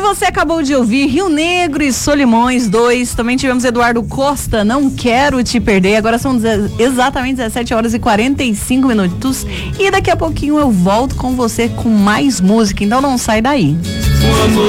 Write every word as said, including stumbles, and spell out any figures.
você acabou de ouvir Rio Negro e Solimões dois. Também tivemos Eduardo Costa, Não Quero Te Perder. Agora são exatamente dezessete horas e quarenta e cinco minutos. E daqui a pouquinho eu volto com você com mais música. Então não sai daí.